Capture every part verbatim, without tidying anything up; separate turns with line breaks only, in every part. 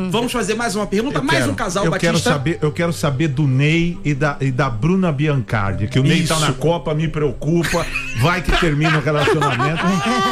Vamos fazer mais uma pergunta,
Eu
mais
quero,
um casal
eu
Batista.
Quero saber, eu quero saber do Ney e da, e da Bruna Biancardi, que o Ney
Isso.
tá na Copa, me preocupa, vai que termina o relacionamento.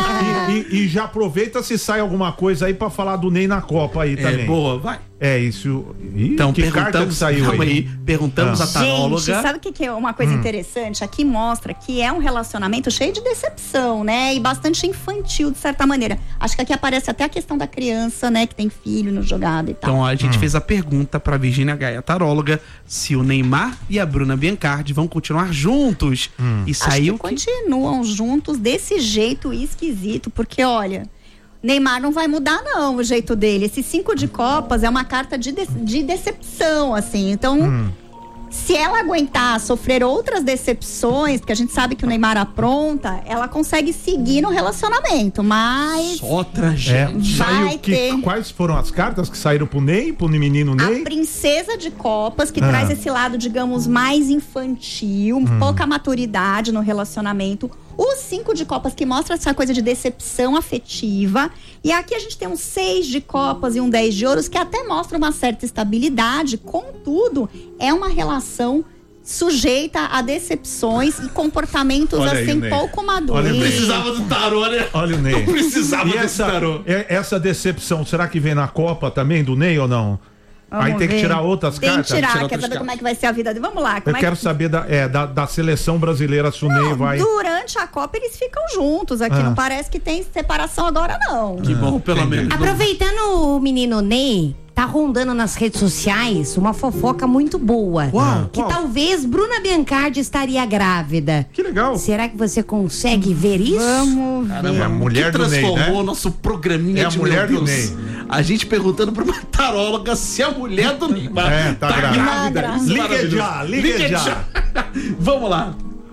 e, e, e já aproveita se sai alguma coisa aí pra falar do Ney na Copa aí também.
É, boa, vai.
É isso. Ih,
Então,
que carta que
perguntamos,
saiu
calma
aí?
aí, perguntamos
Ah.
a taróloga.
Gente, sabe o que, que é uma coisa
Hum.
interessante? Aqui mostra que é um relacionamento cheio de decepção, né? E bastante infantil, de certa maneira. Acho que aqui aparece até a questão da criança, né? Que tem filho no jogado e tal.
Então, ó, a gente
Hum.
fez a pergunta pra Virgínia Gaia, taróloga, se o Neymar e a Bruna Biancardi vão continuar juntos.
Hum.
E saiu
Acho que continuam juntos desse jeito esquisito, porque olha, Neymar não vai mudar não o jeito dele. Esse cinco de copas é uma carta de, de, de decepção, assim. Então,
Hum.
se ela aguentar sofrer outras decepções, porque a gente sabe que o Neymar apronta, ela consegue seguir no relacionamento, mas
só
É,
tragédia.
Vai
saiu que,
ter.
quais foram as cartas que saíram pro Ney, pro menino Ney?
a princesa de copas, que
Ah.
traz esse lado, digamos, mais infantil,
Hum.
pouca maturidade no relacionamento. O cinco de copas, que mostra essa coisa de decepção afetiva. E aqui a gente tem um seis de copas e um dez de ouros, que até mostra uma certa estabilidade. Contudo, é uma relação sujeita a decepções e comportamentos,
Olha aí,
assim,
Ney.
pouco
Olha,
maduros.
precisava
do tarô, né?
Olha o Ney.
Não precisava
E
desse
essa,
tarô.
é- essa decepção, será que vem na Copa também do Ney ou não?
Vamos
Aí tem que
ver.
tirar outras
Tem que
cartas?
tirar,
tirar
quer
outras
saber como
cartas.
é que vai ser a vida dele. Vamos lá,
Eu
como é
quero
que...
saber da, é, da, da seleção brasileira, se o Ney vai...
Durante a Copa eles ficam juntos aqui,
Ah.
não parece que tem separação agora não.
Que bom, pelo
entendi.
menos.
Aproveitando o menino Ney, tá rondando nas redes sociais uma fofoca muito boa.
Uau,
que
qual?
talvez Bruna Biancardi estaria grávida.
Que legal.
Será que você consegue ver isso?
Vamos
Caramba,
É a mulher
que
do Ney,
transformou
né?
o nosso programinha
É a
de
mulher
meu
do
Deus.
Ney.
A gente perguntando pra uma taróloga se a mulher do Neymar
É, tá grávida.
Tá
Isso é
Liga
maravilhoso.
já, liga já.
Vamos lá.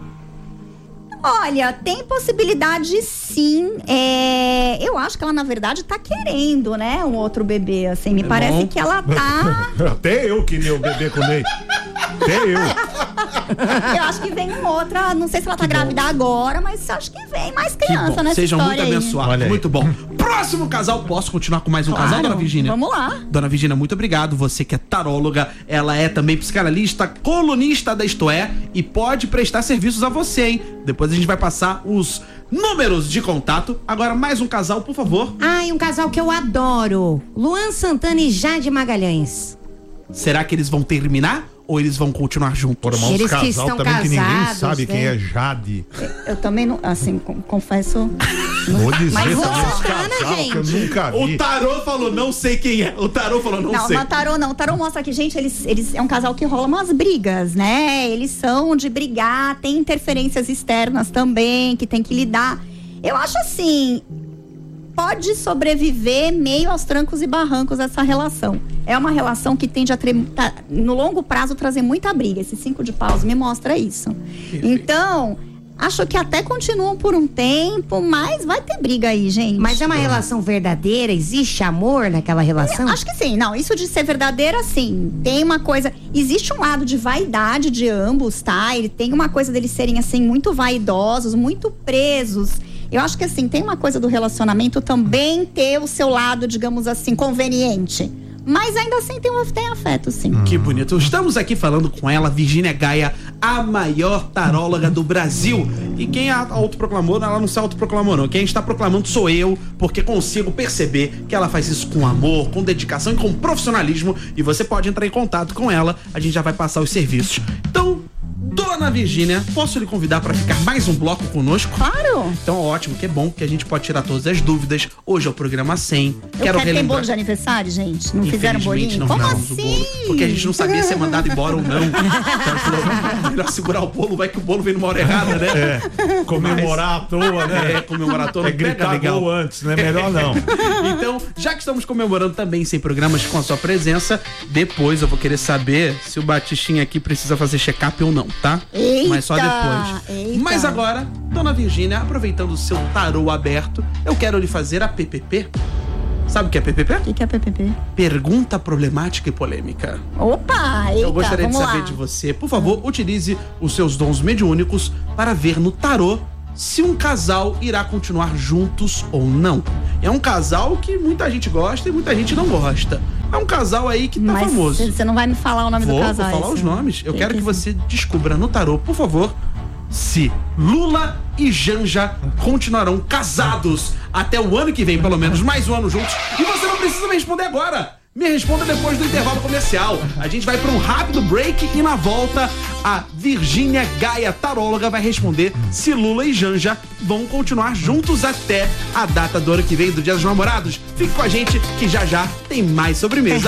Olha, tem possibilidade sim. É, eu acho que ela, na verdade, tá querendo, né? Um outro bebê, assim. Me
É
parece
bom.
que ela tá.
Até eu queria o bebê com o Ney. Até eu.
Eu acho que vem uma outra. Não sei se ela tá grávida agora, mas acho que vem mais
Que
criança
bom.
nessa
Sejam muito
história aí.
abençoados.
Olha aí.
Muito bom. Próximo casal. Posso continuar com mais um
Claro,
casal, dona Virgínia?
vamos lá.
Dona Virgínia, muito obrigado. Você que é taróloga, ela é também psicanalista, colunista da Isto É e pode prestar serviços a você, hein? Depois a gente vai passar os números de contato. Agora mais um casal, por favor.
Ai, um casal que eu adoro. Luan Santana e Jade Magalhães.
Será que eles vão terminar ou eles vão continuar juntos?
Formar uns
Eles que
casal
estão
também que ninguém
casados,
sabe quem
né?
é Jade.
Eu também não. Assim, com- confesso.
Vou dizer
Mas
também
Luan
uns
Santana,
casal que eu
gente.
nunca vi.
O tarô falou, não sei quem é. O tarô falou, não,
Não,
sei.
não, tarô não. O tarô mostra que, gente, eles, eles é um casal que rola umas brigas, né? Eles são de brigar, tem interferências externas também, que tem que lidar. Eu acho assim, pode sobreviver meio aos trancos e barrancos essa relação. É uma relação que tende a, tre- tá, no longo prazo, trazer muita briga. Esse cinco de paus me mostra isso. Então, acho que até continuam por um tempo, mas vai ter briga aí, gente.
Mas é uma relação verdadeira? Existe amor naquela relação?
Acho que sim, não, isso de ser verdadeira, sim, tem uma coisa, existe um lado de vaidade de ambos, tá? Ele tem uma coisa deles serem, assim, muito vaidosos, muito presos. Eu acho que, assim, tem uma coisa do relacionamento também ter o seu lado, digamos assim, conveniente. Mas ainda assim tem, um, tem afeto, sim.
Que bonito. Estamos aqui falando com ela, Virgínia Gaia, a maior taróloga do Brasil. E quem a autoproclamou, ela não se autoproclamou não. Quem está proclamando sou eu, porque consigo perceber que ela faz isso com amor, com dedicação e com profissionalismo. E você pode entrar em contato com ela, a gente já vai passar os serviços. Então, dona Virgínia, posso lhe convidar para ficar mais um bloco conosco?
Claro!
Então, ótimo, que é bom que a gente pode tirar todas as dúvidas. Hoje é o programa cem.
Eu
Quero
quero ter
relembrar.
bolo de aniversário, gente? Não fizeram
Infelizmente,
bolinho?
não
Como
fizemos o
assim?
bolo, porque a gente não sabia ser mandado embora ou não. Então, ela falou, melhor segurar o bolo, vai que o bolo vem numa hora errada, né?
É, comemorar à toa, né?
É, comemorar à toa,
É
não pega
gritar
legal.
gol antes, né? Melhor não.
Então, já que estamos comemorando também sem programas com a sua presença, depois eu vou querer saber se o Batistinha aqui precisa fazer check-up ou não, tá?
Eita,
Mas só depois.
eita.
Mas agora, dona Virgínia, aproveitando o seu tarô aberto, eu quero lhe fazer a P P P. Sabe o que é P P P?
O que, que é P P P?
Pergunta problemática e polêmica.
Opa, eita,
Eu gostaria de
vamos
saber
lá.
de você. Por favor, utilize os seus dons mediúnicos para ver no tarô se um casal irá continuar juntos ou não. É um casal que muita gente gosta e muita gente não gosta. É um casal aí que tá
Mas
famoso.
você não vai me falar o nome
Vou,
do casal.
vou falar
esse,
os
né?
nomes. Eu
Tem
quero que
ser.
você descubra no tarô, por favor, se Lula e Janja continuarão casados até o ano que vem, pelo menos mais um ano juntos. E você não precisa me responder agora. Me responda depois do intervalo comercial. A gente vai para um rápido break e na volta a Virgínia Gaia, taróloga, vai responder se Lula e Janja vão continuar juntos até a data do ano que vem, do Dia dos Namorados. Fique com a gente que já já tem mais sobremesa.